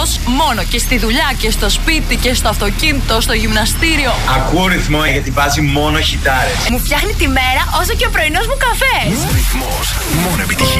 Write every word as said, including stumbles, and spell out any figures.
ρυθμός μόνο και στη δουλειά και στο σπίτι και στο αυτοκίνητο, στο γυμναστήριο. Ακούω ρυθμό γιατί βάζει μόνο χιτάρες. Μου φτιάχνει τη μέρα όσο και ο πρωινός μου καφές. Ρυθμός, μόνο επιτυχία.